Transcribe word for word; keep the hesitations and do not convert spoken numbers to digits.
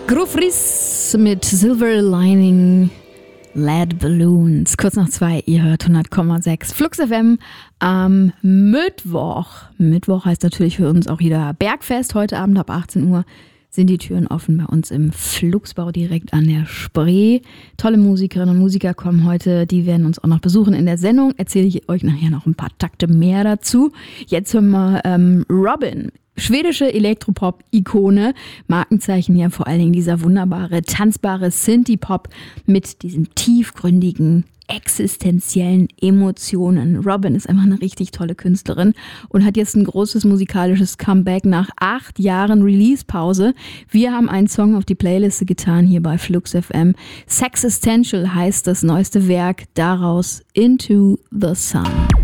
Grufris mit Silver Lining Lead Balloons. Kurz nach zwei, ihr hört hundert Komma sechs Flux F M am Mittwoch. Mittwoch heißt natürlich für uns auch wieder Bergfest. Heute Abend ab achtzehn Uhr sind die Türen offen bei uns im Fluxbau direkt an der Spree. Tolle Musikerinnen und Musiker kommen heute, die werden uns auch noch besuchen in der Sendung. Erzähle ich euch nachher noch ein paar Takte mehr dazu. Jetzt hören wir ähm, Robyn. Schwedische Elektropop-Ikone, Markenzeichen ja vor allen Dingen dieser wunderbare, tanzbare Synthie-Pop mit diesen tiefgründigen, existenziellen Emotionen. Robyn ist einfach eine richtig tolle Künstlerin und hat jetzt ein großes musikalisches Comeback nach acht Jahren Release-Pause. Wir haben einen Song auf die Playliste getan hier bei Flux F M. Sexistential heißt das neueste Werk, daraus Into the Sun.